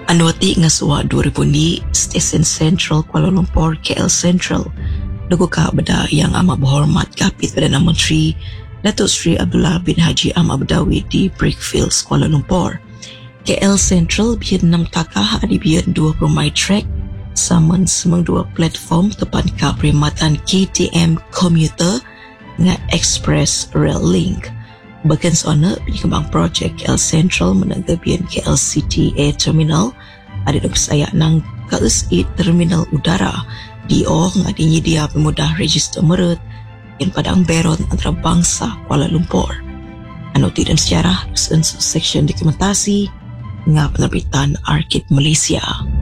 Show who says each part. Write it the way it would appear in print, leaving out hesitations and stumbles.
Speaker 1: Anwati nga suwa 2000 Station Central Kuala Lumpur KL Central dugo ka bada yang ama berhormat kapit Perdana Menteri Datuk Seri Abdullah bin Haji Ahmad Badawi di Brickfields Kuala Lumpur. KL Central biar 6 takah ada biar 20 my track saman semang 2 platform tepan ka perkhidmatan KTM Commuter nga Express Rail Link. Bahkan sana penyekembang projek KL Central menanggapian KL City Air Terminal ada dok saya nang KSI Terminal Udara di nga dinyedia pemudah register merut yang padang beron antara bangsa Kuala Lumpur. Anoti dan sejarah section dokumentasi nga penerbitan Arkib Malaysia.